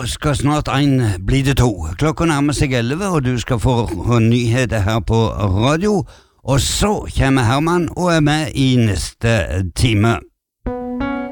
skal snart en bli det to. Klokka nærmer seg 11, og du skal få nyheter her på radio. Og så kommer Herman og er med i neste time.